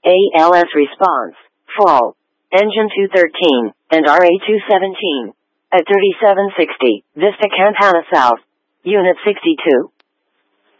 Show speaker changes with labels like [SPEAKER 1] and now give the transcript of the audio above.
[SPEAKER 1] ALS response, fall, engine 213, and RA 217. At 3760, Vista Campana South, Unit 62.